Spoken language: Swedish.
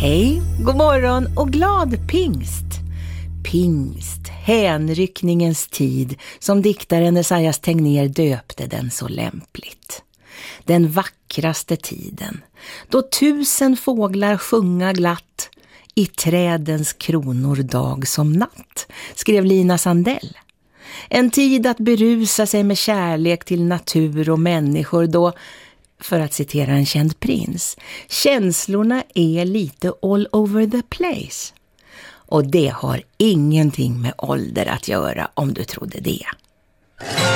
Hej, god morgon och glad pingst. Pingst, hänryckningens tid, som diktaren Esaias Tegnér döpte den så lämpligt. Den vackraste tiden, då 1000 fåglar sjunga glatt, i trädens kronor dag som natt, skrev Lina Sandell. En tid att berusa sig med kärlek till natur och människor då, för att citera en känd prins, känslorna är lite all over the place. Och det har ingenting med ålder att göra, om du trodde det.